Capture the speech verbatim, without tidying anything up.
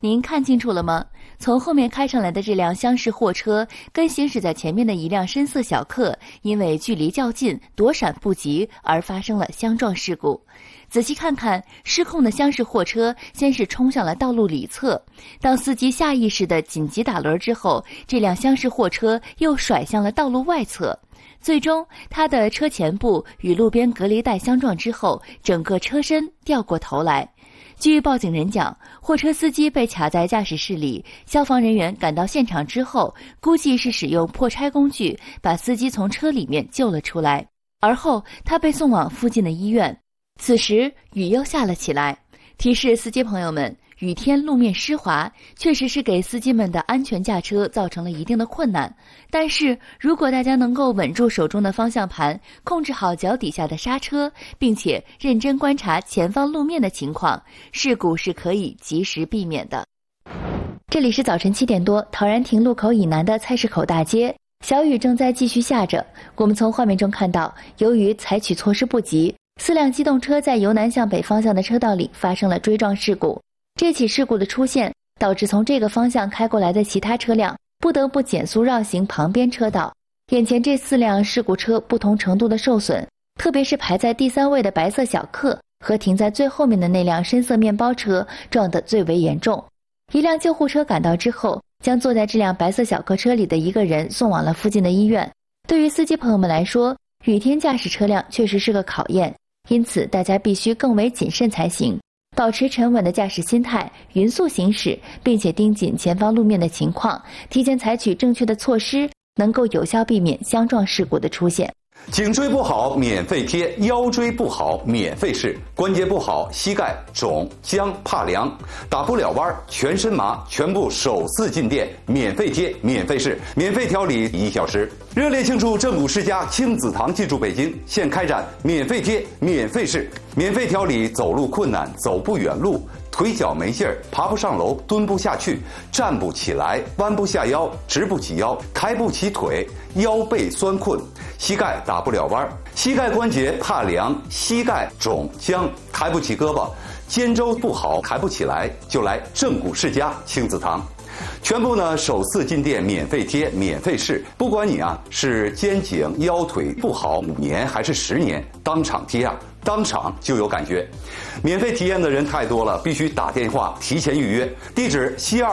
您看清楚了吗？从后面开上来的这辆厢式货车跟行驶在前面的一辆深色小客，因为距离较近，躲闪不及而发生了相撞事故。仔细看看，失控的厢式货车先是冲向了道路里侧，当司机下意识地紧急打轮之后，这辆厢式货车又甩向了道路外侧。最终，它的车前部与路边隔离带相撞之后，整个车身掉过头来。据报警人讲，货车司机被卡在驾驶室里，消防人员赶到现场之后，估计是使用破拆工具把司机从车里面救了出来，而后他被送往附近的医院。此时雨又下了起来，提示司机朋友们，雨天路面湿滑，确实是给司机们的安全驾车造成了一定的困难。但是如果大家能够稳住手中的方向盘，控制好脚底下的刹车，并且认真观察前方路面的情况，事故是可以及时避免的。这里是早晨七点多，陶然亭路口以南的菜市口大街，小雨正在继续下着。我们从画面中看到，由于采取措施不及，四辆机动车在由南向北方向的车道里发生了追撞事故。这起事故的出现，导致从这个方向开过来的其他车辆不得不减速绕行旁边车道。眼前这四辆事故车不同程度的受损，特别是排在第三位的白色小客和停在最后面的那辆深色面包车撞得最为严重。一辆救护车赶到之后，将坐在这辆白色小客车里的一个人送往了附近的医院。对于司机朋友们来说，雨天驾驶车辆确实是个考验，因此大家必须更为谨慎才行，保持沉稳的驾驶心态，匀速行驶，并且盯紧前方路面的情况，提前采取正确的措施，能够有效避免相撞事故的出现。 颈椎不好免费贴，腰椎不好免费试，关节不好膝盖肿僵怕凉打不了弯全身麻，全部首次进店免费贴免费试，免费调理一小时。热烈庆祝正骨世家亲子堂进驻北京，现开展免费贴免费试，免费调理走路困难走不远路，腿脚没劲儿，爬不上楼，蹲不下去，站不起来，弯不下腰，直不起腰，抬不起腿，腰背酸困，膝盖打不了弯，膝盖关节怕凉，膝盖肿僵，抬不起胳膊，肩周不好，抬不起来，就来正骨世家亲子堂。全部呢首次进店免费贴免费试，不管你啊是肩颈腰腿不好五年还是十年，当场贴啊当场就有感觉。免费体验的人太多了，必须打电话提前预约，地址西二